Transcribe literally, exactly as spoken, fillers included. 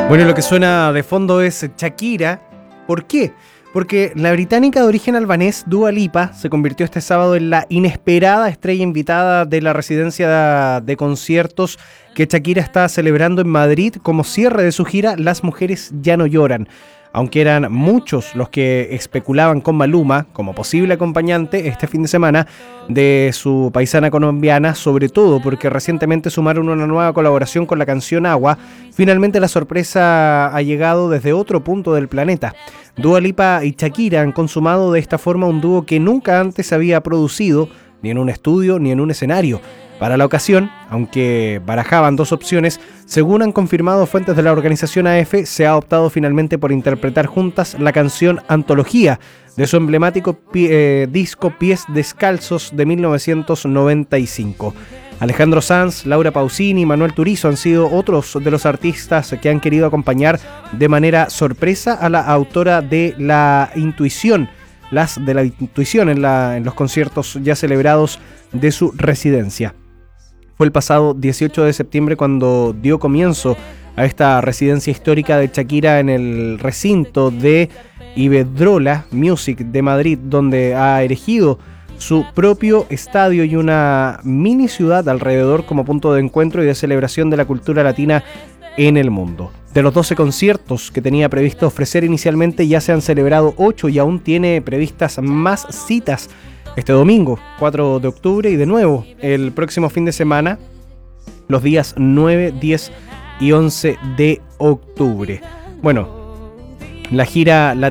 Bueno, lo que suena de fondo es Shakira. ¿Por qué? Porque la británica de origen albanés Dua Lipa se convirtió este sábado en la inesperada estrella invitada de la residencia de conciertos que Shakira está celebrando en Madrid como cierre de su gira Las Mujeres Ya No Lloran. Aunque eran muchos los que especulaban con Maluma como posible acompañante este fin de semana de su paisana colombiana, sobre todo porque recientemente sumaron una nueva colaboración con la canción Agua, finalmente la sorpresa ha llegado desde otro punto del planeta. Dua Lipa y Shakira han consumado de esta forma un dúo que nunca antes había producido, ni en un estudio ni en un escenario. Para la ocasión, aunque barajaban dos opciones, según han confirmado fuentes de la organización A F, se ha optado finalmente por interpretar juntas la canción Antología de su emblemático pie, eh, disco Pies Descalzos de mil novecientos noventa y cinco. Alejandro Sanz, Laura Pausini y Manuel Turizo han sido otros de los artistas que han querido acompañar de manera sorpresa a la autora de La Intuición, las de la Intuición en, la, en los conciertos ya celebrados de su residencia. Fue el pasado dieciocho de septiembre cuando dio comienzo a esta residencia histórica de Shakira en el recinto de Iberdrola Music de Madrid, donde ha erigido su propio estadio y una mini ciudad alrededor como punto de encuentro y de celebración de la cultura latina en el mundo. De los doce conciertos que tenía previsto ofrecer inicialmente, ya se han celebrado ocho y aún tiene previstas más citas este domingo, cuatro de octubre, y de nuevo el próximo fin de semana, los días nueve, diez y once de octubre. Bueno, la gira la